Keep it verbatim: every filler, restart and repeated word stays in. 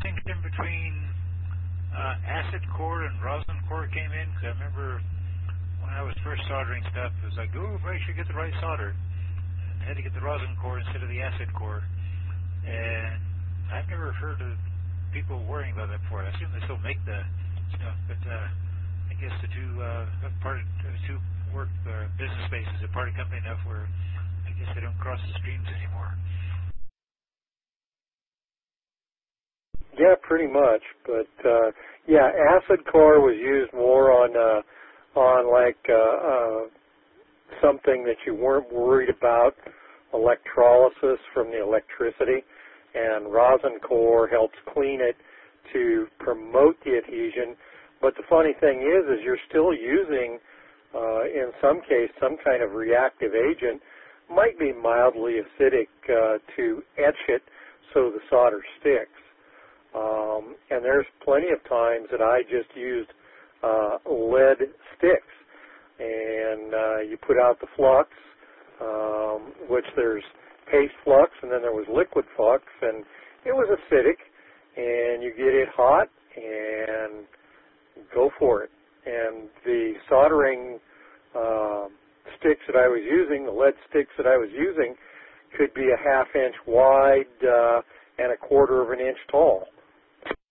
distinction between uh, acid core and rosin core came in? Because I remember when I was first soldering stuff, it was like, oh, make sure you get the right solder. And I had to get the rosin core instead of the acid core. And I've never heard of people worrying about that before. I assume they still make the stuff, but uh, I guess the two uh, part of, the two work uh, business spaces are part of company enough where I guess they don't cross the streams anymore. Yeah, pretty much. But uh, yeah, acid core was used more on uh, on like uh, uh, something that you weren't worried about electrolysis from the electricity, and rosin core helps clean it to promote the adhesion. But the funny thing is, is you're still using, uh, in some case, some kind of reactive agent. Might be mildly acidic uh, to etch it so the solder sticks. Um, and there's plenty of times that I just used uh, lead sticks, and uh, you put out the flux, um, which there's paste flux, and then there was liquid flux, and it was acidic, and you get it hot, and go for it. And the soldering uh, sticks that I was using, the lead sticks that I was using, could be a half inch wide uh, and a quarter of an inch tall.